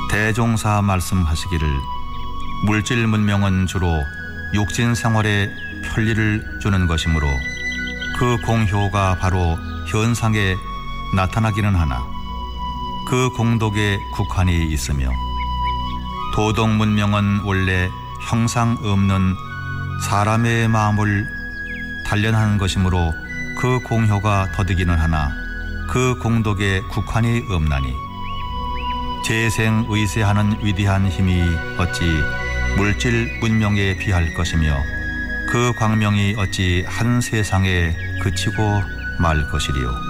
대종사 말씀하시기를 물질 문명은 주로 육신 생활에 편리를 주는 것이므로 그 공효가 바로 현상에 나타나기는 하나 그 공덕에 국한이 있으며 도덕 문명은 원래 형상 없는 사람의 마음을 단련하는 것이므로 그 공효가 더디기는 하나 그 공덕에 국한이 없나니 재생의세하는 위대한 힘이 어찌 물질 문명에 비할 것이며 그 광명이 어찌 한 세상에 그치고 말 것이리요.